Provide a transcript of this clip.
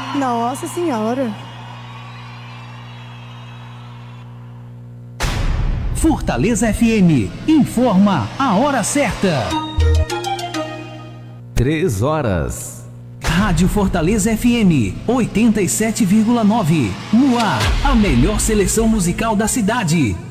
Nossa Senhora. Fortaleza FM informa a hora certa. 3 horas. Rádio Fortaleza FM 87,9. No ar, a melhor seleção musical da cidade.